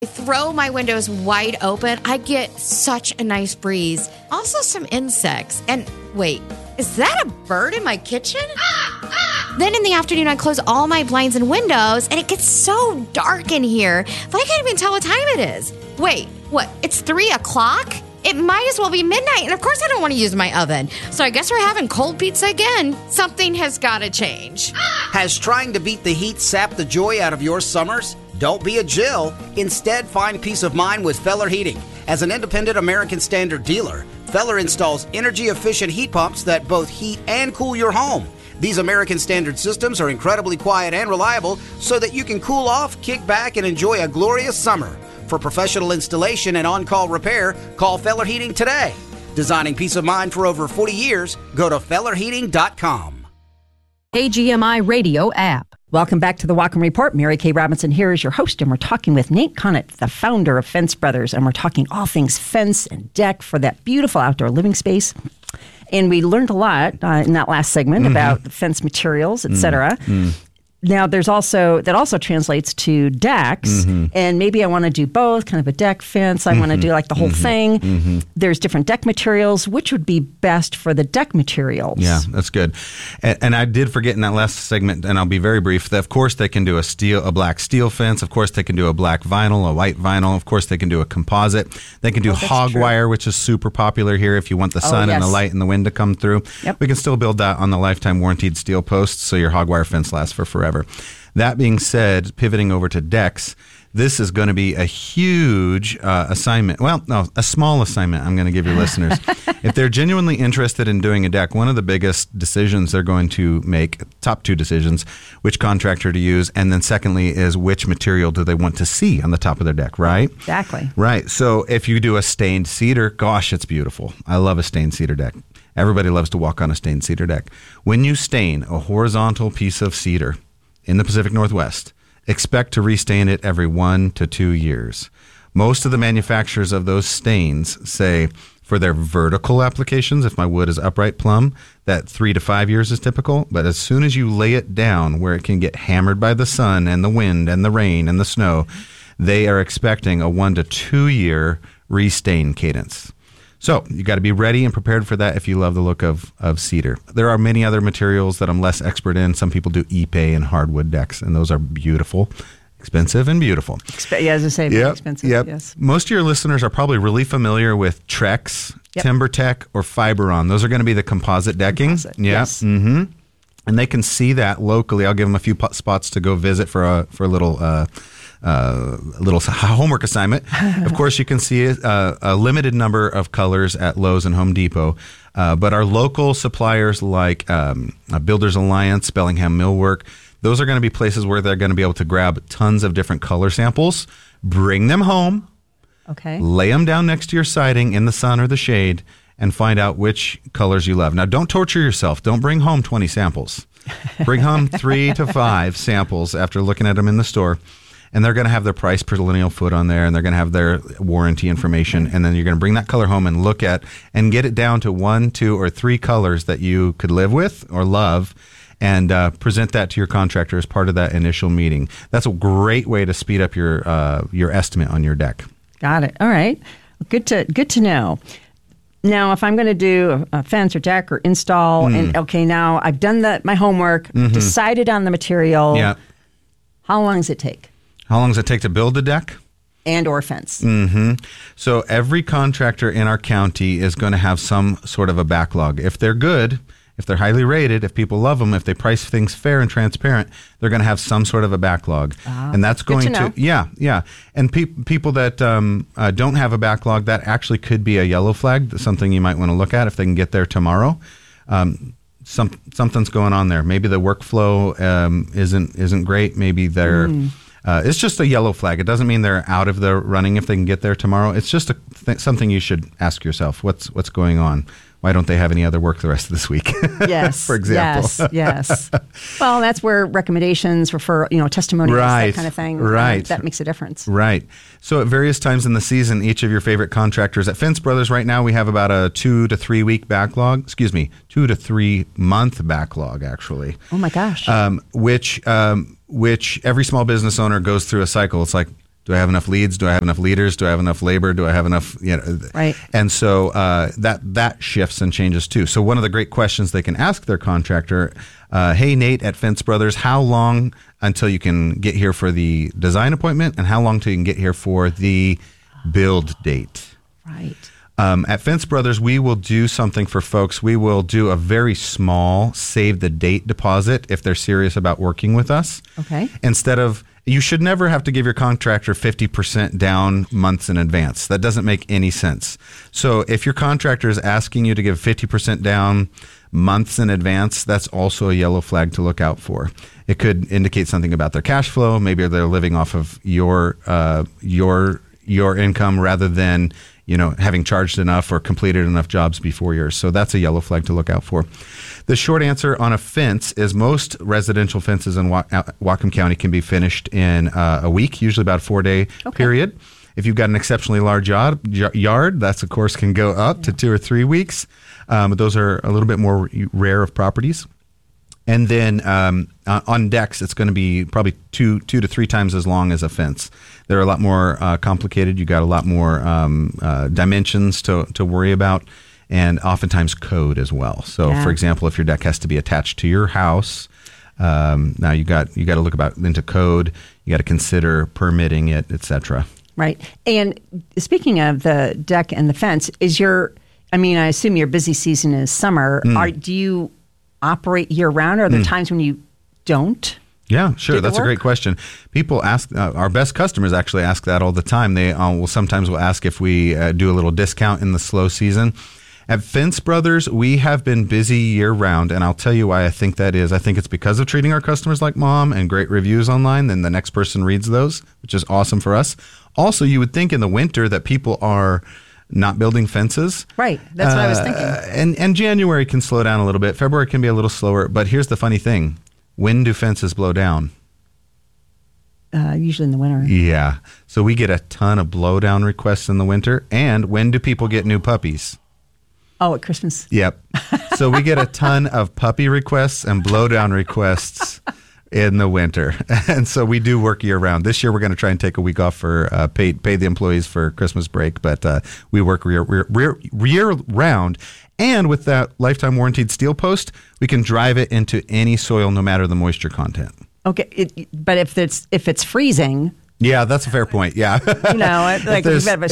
Throw my windows wide open, I get such a nice breeze. Also some insects. And wait, is that a bird in my kitchen? Then in the afternoon, I close all my blinds and windows, and it gets so dark in here. I can't even tell what time it is. Wait, what? It's 3 o'clock? It might as well be midnight, and of course I don't want to use my oven. So I guess we're having cold pizza again. Something has got to change. Has trying to beat the heat sapped the joy out of your summers? Don't be a Jill. Instead, find peace of mind with Feller Heating. As an independent American Standard dealer, Feller installs energy-efficient heat pumps that both heat and cool your home. These American Standard systems are incredibly quiet and reliable so that you can cool off, kick back, and enjoy a glorious summer. For professional installation and on-call repair, call Feller Heating today. Designing peace of mind for over 40 years, go to fellerheating.com. KGMI Radio app. Welcome back to the Whatcom Report. Mary Kay Robinson here is your host, and we're talking with Nate Conant, the founder of Fence Brothers, and we're talking all things fence and deck for that beautiful outdoor living space. And we learned a lot in that last segment about the fence materials, et cetera. Now, that also translates to decks, and maybe I want to do both, kind of a deck, fence. I want to do like the whole thing. There's different deck materials. Which would be best for the deck materials? Yeah, that's good. And I did forget in that last segment, and I'll be very brief, that of course they can do a black steel fence. Of course they can do a black vinyl, a white vinyl. Of course they can do a composite. They can do hog wire, which is super popular here if you want the sun and the light and the wind to come through. Yep. We can still build that on the lifetime warranted steel posts, so your hog wire fence lasts for forever. That being said, pivoting over to decks, this is going to be a huge assignment. Well, no, a small assignment I'm going to give your listeners. If they're genuinely interested in doing a deck, one of the biggest decisions they're going to make, top two decisions, which contractor to use, and then secondly is which material do they want to see on the top of their deck, right? Exactly. Right. So if you do a stained cedar, gosh, it's beautiful. I love a stained cedar deck. Everybody loves to walk on a stained cedar deck. When you stain a horizontal piece of cedar in the Pacific Northwest, expect to restain it every 1 to 2 years. Most of the manufacturers of those stains say for their vertical applications, if my wood is upright plumb, that 3 to 5 years is typical. But as soon as you lay it down where it can get hammered by the sun and the wind and the rain and the snow, they are expecting a 1 to 2 year restain cadence. So you got to be ready and prepared for that if you love the look of cedar. There are many other materials that I'm less expert in. Some people do ipe and hardwood decks, and those are beautiful, expensive and beautiful. As I say, very expensive. Yep. Yes. Most of your listeners are probably really familiar with Trex, TimberTech, or Fiberon. Those are going to be the composite decking. Yes. And they can see that locally. I'll give them a few spots to go visit for a little homework assignment. Of course, you can see a limited number of colors at Lowe's and Home Depot, but our local suppliers like Builders Alliance, Bellingham Millwork, those are going to be places where they're going to be able to grab tons of different color samples, bring them home, lay them down next to your siding in the sun or the shade, and find out which colors you love. Now, don't torture yourself. Don't bring home 20 samples. Bring home 3 to 5 samples after looking at them in the store. And they're going to have their price per lineal foot on there, and they're going to have their warranty information. And then you're going to bring that color home and look at and get it down to 1, 2, or 3 colors that you could live with or love, and present that to your contractor as part of that initial meeting. That's a great way to speed up your estimate on your deck. Got it. All right. Good to know. Now, if I'm going to do a fence or deck or install, and now I've done my homework, decided on the material. Yeah. How long does it take? How long does it take to build a deck? And or fence. So every contractor in our county is going to have some sort of a backlog. If they're good, if they're highly rated, if people love them, if they price things fair and transparent, they're going to have some sort of a backlog. And that's going to yeah. And people that don't have a backlog, that actually could be a yellow flag, something you might want to look at if they can get there tomorrow. Something's going on there. Maybe the workflow isn't great. Maybe they're... it's just a yellow flag. It doesn't mean they're out of the running if they can get there tomorrow. It's just something you should ask yourself. What's going on? Why don't they have any other work the rest of this week? Yes. For example. Yes. Well, that's where recommendations, testimonials, that kind of thing. Right. That makes a difference. Right. So at various times in the season, each of your favorite contractors at Fence Brothers right now, we have about a 2 to 3 week backlog. 2 to 3 month backlog, actually. Oh my gosh. Which every small business owner goes through a cycle. It's like, Do I have enough leads? Do I have enough leaders? Do I have enough labor? Do I have enough, Right. And so that shifts and changes too. So one of the great questions they can ask their contractor, hey, Nate at Fence Brothers, how long until you can get here for the design appointment, and how long till you can get here for the build date? Right. At Fence Brothers, we will do something for folks. We will do a very small save the date deposit if they're serious about working with us. Okay. Instead of, you should never have to give your contractor 50% down months in advance. That doesn't make any sense. So if your contractor is asking you to give 50% down months in advance, that's also a yellow flag to look out for. It could indicate something about their cash flow. Maybe they're living off of your income rather than having charged enough or completed enough jobs before yours. So that's a yellow flag to look out for. The short answer on a fence is most residential fences in Whatcom County can be finished in a week, usually about a 4-day period. If you've got an exceptionally large yard, that's, of course, can go up to 2 or 3 weeks. But those are a little bit more rare of properties. And then on decks, it's going to be probably 2 to 3 times as long as a fence. They're a lot more complicated. You got a lot more dimensions to worry about, and oftentimes code as well. So, for example, if your deck has to be attached to your house, now you got to look into code. You got to consider permitting it, etc. Right. And speaking of the deck and the fence, I assume your busy season is summer. Do you operate year-round, or are there times when you don't? Yeah, sure. That's a great question. People ask, our best customers actually ask that all the time. They will sometimes ask if we do a little discount in the slow season. At Fence Brothers, we have been busy year-round, and I'll tell you why I think that is. I think it's because of treating our customers like mom and great reviews online. Then the next person reads those, which is awesome for us. Also, you would think in the winter that people are not building fences. Right. That's what I was thinking. And January can slow down a little bit. February can be a little slower. But here's the funny thing. When do fences blow down? Usually in the winter. Yeah. So we get a ton of blowdown requests in the winter. And when do people get new puppies? Oh, at Christmas. Yep. So we get a ton of puppy requests and blowdown requests in the winter. And so we do work year round. This year we're going to try and take a week off for pay the employees for Christmas break, but we work year round. And with that lifetime warranted steel post, we can drive it into any soil no matter the moisture content. Okay, but if it's freezing, yeah, that's a fair point. Yeah, like you've got a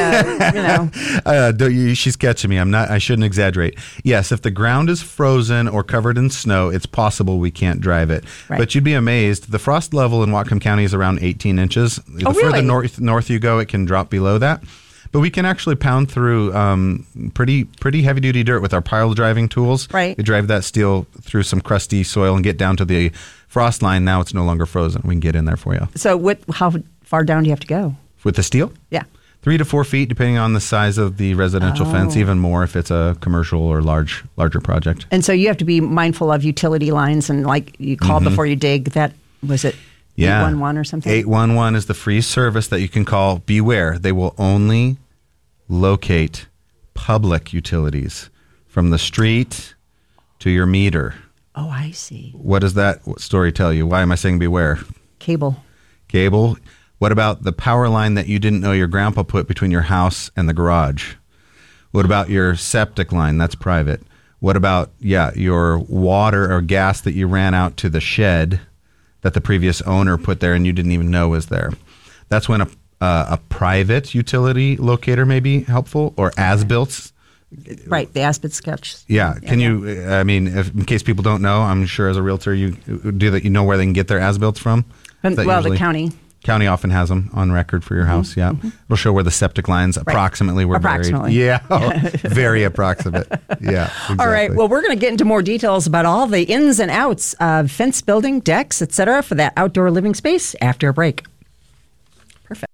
string she's catching me. I shouldn't exaggerate. Yes, if the ground is frozen or covered in snow, it's possible we can't drive it. Right. But you'd be amazed. The frost level in Whatcom County is around 18 inches. The further north you go, it can drop below that. But we can actually pound through pretty heavy duty dirt with our pile driving tools. Right. We drive that steel through some crusty soil and get down to the frost line. Now it's no longer frozen. We can get in there for you. So how far down do you have to go? With the steel? Yeah. 3 to 4 feet, depending on the size of the residential fence, even more if it's a commercial or larger project. And so you have to be mindful of utility lines, and like you call before you dig. That was it. Yeah. 811 or something? 811 is the free service that you can call. Beware, they will only locate public utilities from the street to your meter. Oh, I see. What does that story tell you? Why am I saying beware? Cable. What about the power line that you didn't know your grandpa put between your house and the garage? What about your septic line? That's private. What about, your water or gas that you ran out to the shed that the previous owner put there and you didn't even know was there? That's when a private utility locator may be helpful, or as-built. Right, the as-built sketch. Yeah. Can you, in case people don't know, I'm sure as a realtor you do that, you know where they can get their as-built from? The county. County often has them on record for your house, yeah. It'll show where the septic lines approximately were buried. Yeah, very approximate. Yeah, exactly. All right, well, we're going to get into more details about all the ins and outs of fence building, decks, etc. for that outdoor living space after a break. Perfect.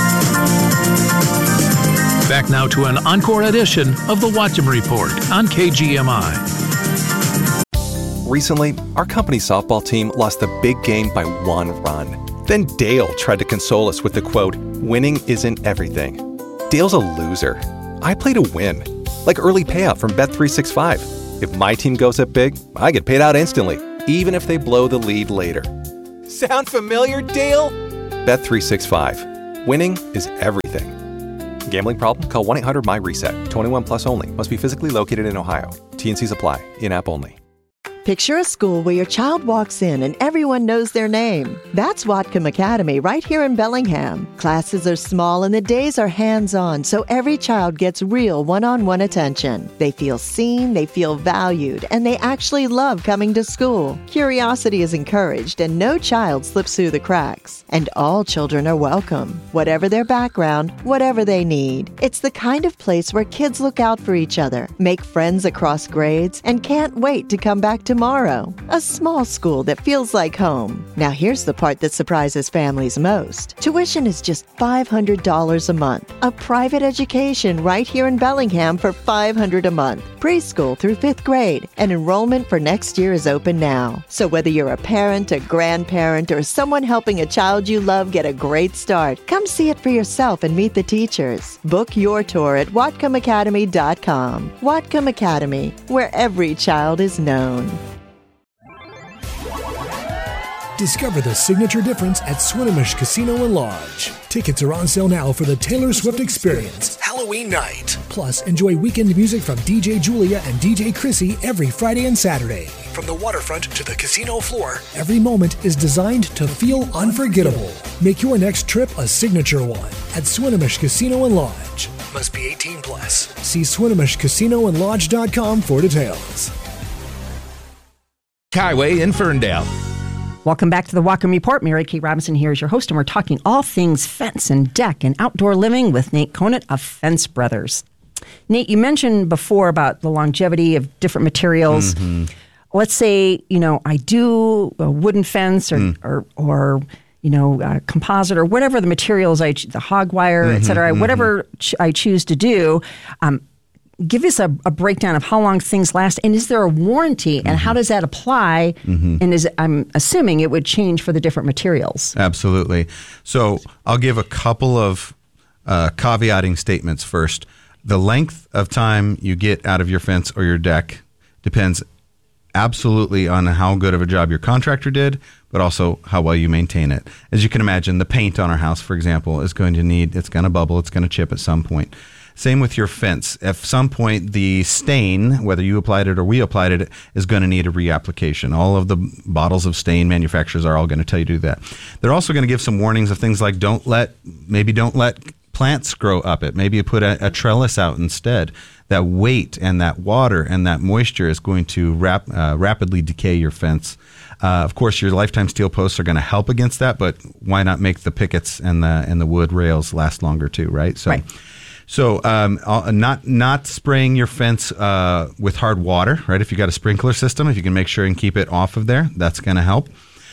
Back now to an encore edition of the Whatcom Report on KGMI. Recently, our company's softball team lost the big game by 1 run. Then Dale tried to console us with the quote, "Winning isn't everything." Dale's a loser. I play to win, like early payout from Bet365. If my team goes up big, I get paid out instantly, even if they blow the lead later. Sound familiar, Dale? Bet365. Winning is everything. Gambling problem? Call 1-800-MY-RESET. 21 plus only. Must be physically located in Ohio. T&Cs apply. In-app only. Picture a school where your child walks in and everyone knows their name. That's Whatcom Academy right here in Bellingham. Classes are small and the days are hands-on, so every child gets real one-on-one attention. They feel seen, they feel valued, and they actually love coming to school. Curiosity is encouraged and no child slips through the cracks. And all children are welcome, whatever their background, whatever they need. It's the kind of place where kids look out for each other, make friends across grades, and can't wait to come back tomorrow. A small school that feels like home. Now here's the part that surprises families most. Tuition is just $500 a month. A private education right here in Bellingham for $500 a month. Preschool through 5th grade. And enrollment for next year is open now. So whether you're a parent, a grandparent, or someone helping a child you love get a great start, come see it for yourself and meet the teachers. Book your tour at WhatcomAcademy.com. Whatcom Academy, where every child is known. Discover the signature difference at Swinomish Casino and Lodge. Tickets are on sale now for the Taylor Swift Experience, Halloween night. Plus, enjoy weekend music from DJ Julia and DJ Chrissy every Friday and Saturday. From the waterfront to the casino floor, every moment is designed to feel unforgettable. Make your next trip a signature one at Swinomish Casino and Lodge. Must be 18 plus. See SwinomishCasinoandLodge.com for details. Highway in Ferndale. Welcome back to the Whatcom Report. Mary Kay Robinson here as your host, and we're talking all things fence and deck and outdoor living with Nate Conant of Fence Brothers. Nate, you mentioned before about the longevity of different materials. Mm-hmm. Let's say, I do a wooden fence or composite or whatever the materials, the hog wire, et cetera, whatever I choose to do. Give us a breakdown of how long things last, and is there a warranty, and how does that apply? And I'm assuming it would change for the different materials. Absolutely. So I'll give a couple of caveating statements first. The length of time you get out of your fence or your deck depends absolutely on how good of a job your contractor did, but also how well you maintain it. As you can imagine, the paint on our house, for example, it's going to bubble, it's going to chip at some point. Same with your fence. At some point, the stain, whether you applied it or we applied it, is going to need a reapplication. All of the bottles of stain manufacturers are all going to tell you to do that. They're also going to give some warnings of things like don't let plants grow up it. Maybe you put a trellis out instead. That weight and that water and that moisture is going to rapidly decay your fence. Of course, your lifetime steel posts are going to help against that, but why not make the pickets and the wood rails last longer too, right? Right. So not spraying your fence with hard water, right? If you got a sprinkler system, if you can make sure and keep it off of there, that's going to help.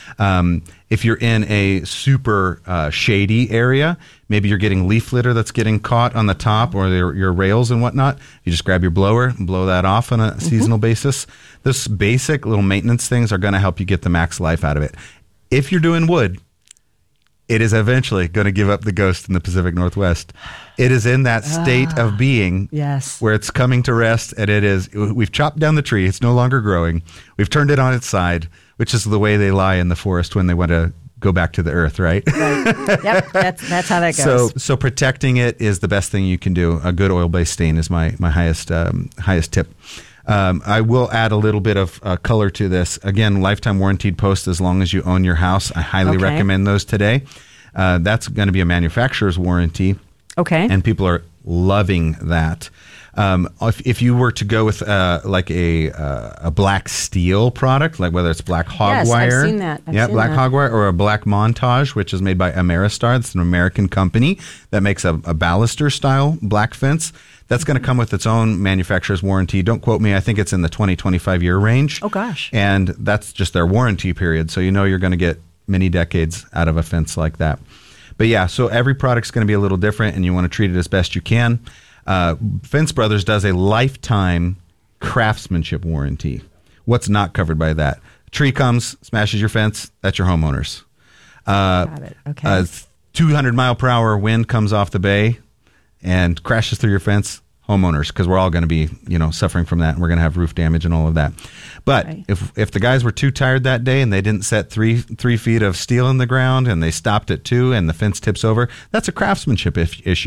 If you're in a super shady area, maybe you're getting leaf litter that's getting caught on the top or your rails and whatnot, you just grab your blower and blow that off on a seasonal basis. This basic little maintenance things are going to help you get the max life out of it. If you're doing wood, it is eventually going to give up the ghost in the Pacific Northwest. It is in that state of being where it's coming to rest, and we've chopped down the tree. It's no longer growing. We've turned it on its side, which is the way they lie in the forest when they want to go back to the earth, right? Right. Yep, that's how that goes. So protecting it is the best thing you can do. A good oil-based stain is my highest tip. I will add a little bit of color to this. Again, lifetime warranted posts as long as you own your house. I highly recommend those today. That's going to be a manufacturer's warranty. Okay. And people are loving that. If you were to go with a black steel product, like whether it's black hog wire. I've seen that. Black hog wire, or a black Montage, which is made by Ameristar. It's an American company that makes a baluster style black fence. That's going to come with its own manufacturer's warranty. Don't quote me. I think it's in the 20-25 year range. Oh, gosh. And that's just their warranty period. So you're going to get many decades out of a fence like that. But yeah, so every product's going to be a little different, and you want to treat it as best you can. Fence Brothers does a lifetime craftsmanship warranty. What's not covered by that? A tree comes, smashes your fence, that's your homeowner's. Got it. Okay. A 200 mile per hour wind comes off the bay and crashes through your fence, homeowners, because we're all going to be, suffering from that, and we're going to have roof damage and all of that. But if the guys were too tired that day and they didn't set 3 feet of steel in the ground and they stopped at 2 and the fence tips over, that's a craftsmanship issue.